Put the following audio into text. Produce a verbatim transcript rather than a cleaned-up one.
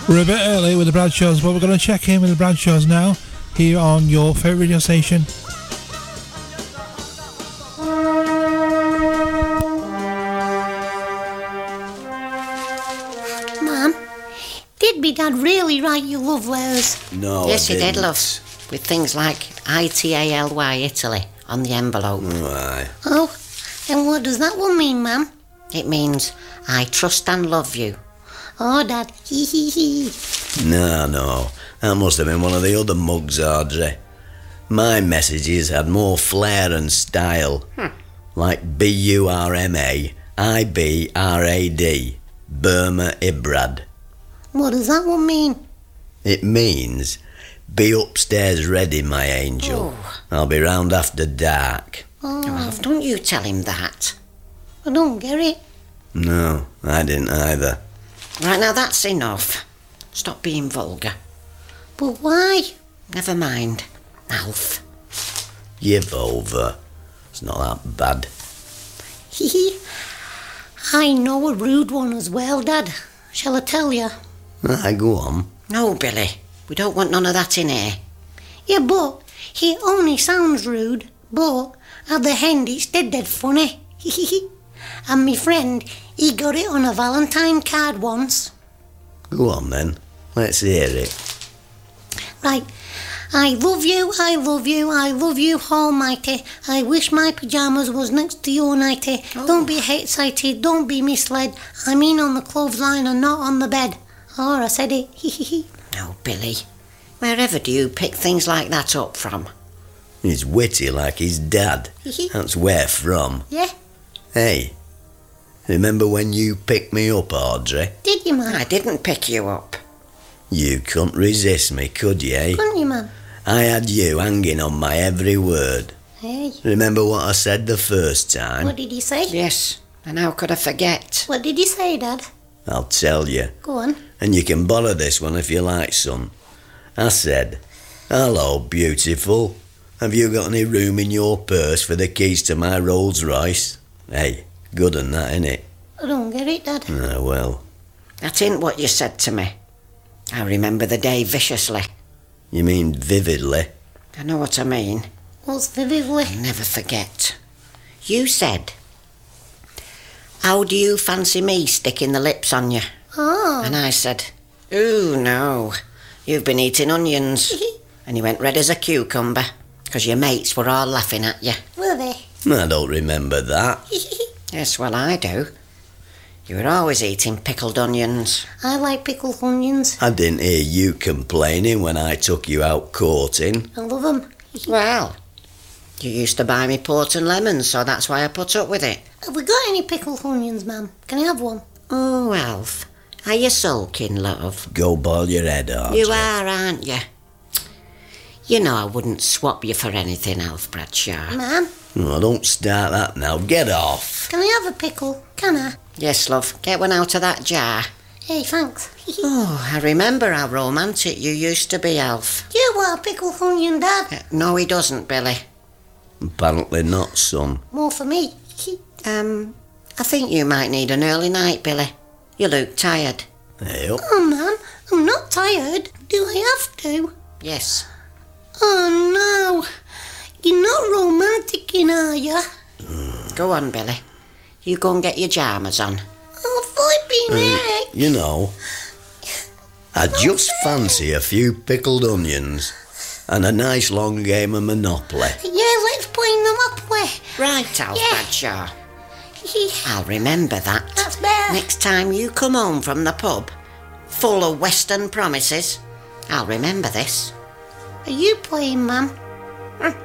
We're a bit early with the Bradshaws, but we're going to check in with the Bradshaws now, here on your favourite radio station. Mum, did me Dad really write you love letters? No, Yes, I he didn't. did, love. With things like I T A L Y Italy on the envelope. Aye. Oh, and what does that one mean, Mum? It means I trust and love you. Oh, Dad, hee hee hee. No, no. That must have been one of the other mugs, Audrey. My messages had more flair and style. Hmm. Like B U R M A, I B R A D, Burma Ibrad. What does that one mean? It means, be upstairs ready, my angel. Oh. I'll be round after dark. Oh, Well, don't you tell him that. I don't get it. No, I didn't either. Right, now that's enough. Stop being vulgar. But why? Never mind, Alf. You've over. It's not that bad. Hee hee. I know a rude one as well, Dad. Shall I tell you? Aye, go on. No, Billy, we don't want none of that in here. Yeah, but he only sounds rude. But at the end, it's dead dead funny. Hee hee hee. And me friend, he got it on a Valentine card once. Go on then. Let's hear it. Right. I love you, I love you, I love you, almighty. I wish my pyjamas was next to your nighty. Oh. Don't be excited, don't be misled. I mean on the clothesline and not on the bed. Oh, I said it. Hee hee hee. No, Billy. Wherever do you pick things like that up from? He's witty like his dad. Hee hee. That's where from. Yeah, Hey, remember when you picked me up, Audrey? did you, man? I didn't pick you up. You couldn't resist me, could you, eh? Couldn't you, man? I had you hanging on my every word. Hey, Remember what I said the first time? what did he say? Yes, and how could I forget? What did he say, Dad? I'll tell you. Go on. And you can borrow this one if you like, son. I said, hello, beautiful. Have you got any room in your purse for the keys to my Rolls Royce? Hey, good and that, innit? I don't get it, Dad. Ah, well, That ain't what you said to me. I remember the day viciously. you mean vividly. I know what I mean. What's vividly? I'll never forget. You said, how do you fancy me sticking the lips on you? Oh. And I said, ooh, no, you've been eating onions. And you went red as a cucumber, because your mates were all laughing at you. Were they? I don't remember that. Yes, well, I do. You were always eating pickled onions. I like pickled onions. I didn't hear you complaining when I took you out courting. I love them. Well, you used to buy me port and lemons, so that's why I put up with it. Have we got any pickled onions, ma'am? Can I have one? Oh, Alf, are you sulking, love? Go boil your head off. You are, aren't you? You know I wouldn't swap you for anything, Alf Bradshaw. Ma'am, Oh, don't start that now. Get off. can I have a pickle? Can I? Yes, love, get one out of that jar. Hey, thanks. Oh, I remember how romantic you used to be, Alf. Do you want a pickled onion, Dad? Uh, No, he doesn't, Billy. Apparently not, son. More for me. Um, I think you might need an early night, Billy. You look tired. Hey up. Oh, Mum, I'm not tired. Do I have to? Yes. Oh, no. You're not romantic, are you? Go on, Billy. You go and get your pyjamas on. Oh, flipping heck. You know, I just fancy a few pickled onions and a nice long game of Monopoly. Yeah, let's play them up with. Right, Alf Yeah. Bradshaw. I'll remember that. That's better. Next time you come home from the pub, full of Western promises, I'll remember this. Are you playing, Mum? Hmm.